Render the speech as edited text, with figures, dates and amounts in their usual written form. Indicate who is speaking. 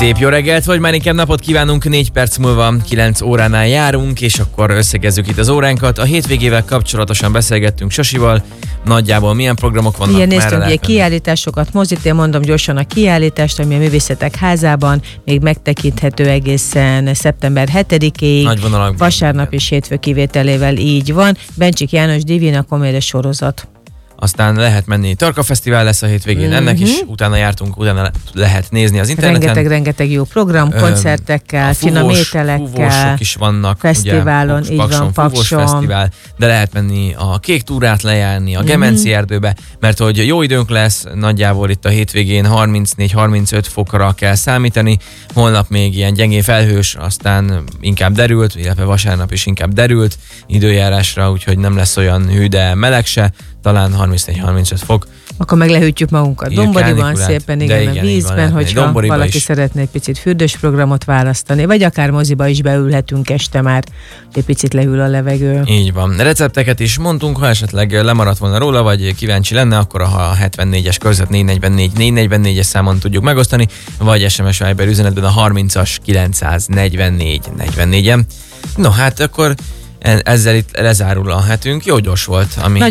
Speaker 1: Szép jó reggelt, vagy már inkább napot kívánunk, 4 perc múlva 9 óránál járunk, és akkor összegezzük itt az óránkat. A hétvégével kapcsolatosan beszélgettünk Sasival, nagyjából milyen programok vannak.
Speaker 2: Igen, néztünk ugye kiállításokat, mozit, én mondom gyorsan a kiállítást, ami a Művészetek Házában, még megtekinthető egészen szeptember 7-ig, vasárnap és hétfő kivételével így van. Bencsik János Divina Komédia sorozat.
Speaker 1: Aztán lehet menni, Tarka Fesztivál lesz a hétvégén, ennek is utána jártunk, utána lehet nézni az interneten.
Speaker 2: Rengeteg jó program, koncertekkel, finom ételekkel.
Speaker 1: Fúvósok is vannak.
Speaker 2: Fesztiválon,
Speaker 1: ugye,
Speaker 2: így van,
Speaker 1: Fúvós fesztivál, de lehet menni a Kék túrát lejárni, a Gemenci erdőbe, mert hogy jó időnk lesz, nagyjából itt a hétvégén 34-35 fokra kell számítani, holnap még ilyen gyengén felhős, aztán inkább derült, illetve vasárnap is inkább derült időjárásra, úgyhogy nem lesz olyan hű, de meleg se, talán 34-35 fok.
Speaker 2: Akkor meg lehűtjük magunkat Domboriban szépen, igen, a vízben, hogyha valaki szeretne egy picit fürdős programot választani, vagy akár moziba is beülhetünk este már, egy picit lehűl a levegő.
Speaker 1: Így van. Recepteket is mondtunk, ha esetleg lemaradt volna róla, vagy kíváncsi lenne, akkor a 74-es körzet 444-444-es számon tudjuk megosztani, vagy SMS Viber üzenetben a 30-as 944-44-en. No, hát akkor ezzel itt lezárul a hetünk. Jó gyors volt, ami